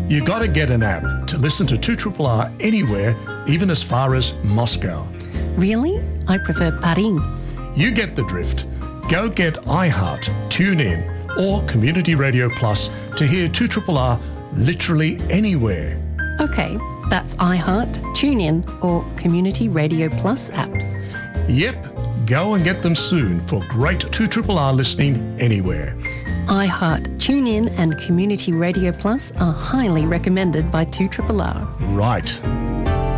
You got to get an app to listen to 2RRR anywhere, even as far as Moscow. Really? I prefer Paris. You get the drift. Go get iHeart, TuneIn or Community Radio Plus to hear 2RRR literally anywhere. Okay, that's iHeart, TuneIn or Community Radio Plus apps. Yep, go and get them soon for great 2RRR listening anywhere. iHeart, TuneIn and Community Radio Plus are highly recommended by 2RRR. Right.